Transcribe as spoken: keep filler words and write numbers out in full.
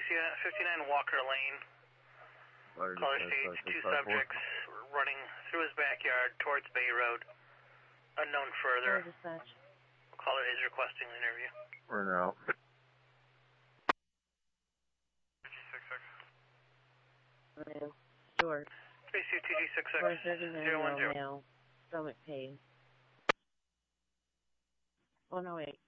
Alicia, fifty-nine Walker Lane. Caller stage, two subjects running through his backyard towards Bay Road. Unknown further. Caller is requesting an interview. We're now. Stuart. Space U T G six six zero one zero. Stomach pain. Oh, no, wait.